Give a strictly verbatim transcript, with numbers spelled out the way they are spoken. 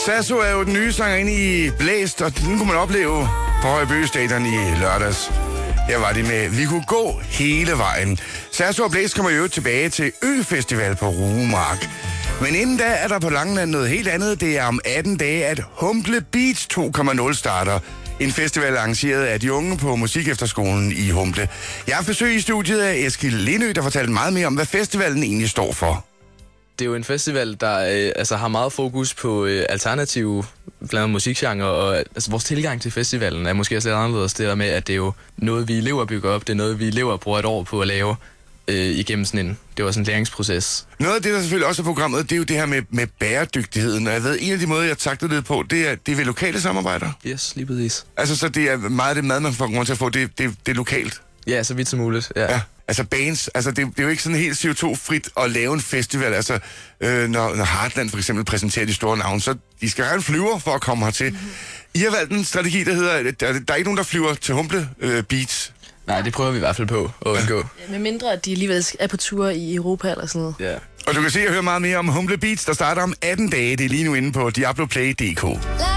Sasso er jo den nye sanger inde i Blæst, og den kunne man opleve på Højby Stadion i lørdags. Her var det med, vi kunne gå hele vejen. Sasso og Blæst kommer jo tilbage til Ø-festival på Rugemark. Men inden da er der på Langeland noget helt andet. Det er om atten dage, at Humble Beats to punkt nul starter. En festival arrangeret af de unge på Musikefterskolen i Humble. Jeg har besøg i studiet af Eskild Lindø, der fortalte meget mere om, hvad festivalen egentlig står for. Det er jo en festival, der øh, altså, har meget fokus på øh, alternative blandt andet musikgenre, og altså, vores tilgang til festivalen er måske også lidt anderledes. Det der med, at det er jo noget, vi elever bygger op, det er noget, vi elever bruger et år på at lave øh, igennem sådan en, det var sådan en læringsproces. Noget af det, der selvfølgelig også er programmet, det er jo det her med, med bæredygtigheden, og jeg ved, en af de måder, jeg taktede lidt på, det er, det er ved lokale samarbejder. Yes, lige præcis. Altså, så det er meget af det mad, man får grund til at få, det, det, det er lokalt. Ja, så vidt som muligt, ja. ja. Altså bands, altså det, det er jo ikke sådan helt C O to frit at lave en festival. Altså, øh, når, når Heartland for eksempel præsenterer de store navne, så de skal have en flyver for at komme hertil. Mm-hmm. I har valgt en strategi, der hedder, der, der er ikke nogen, der flyver til Humble øh, Beats. Nej, det prøver vi i hvert fald på at undgå. Ja, med mindre, at de alligevel er på tur i Europa eller sådan noget. Ja. Og du kan se og høre meget mere om Humble Beats, der starter om atten dage. Det er lige nu inde på Diablo Play punktum d k.